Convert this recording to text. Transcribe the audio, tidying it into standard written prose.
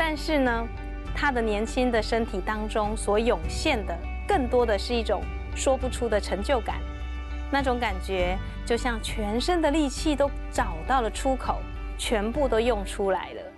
但是呢，他的年轻的身体当中所涌现的，更多的是一种说不出的成就感。那种感觉就像全身的力气都找到了出口，全部都用出来了。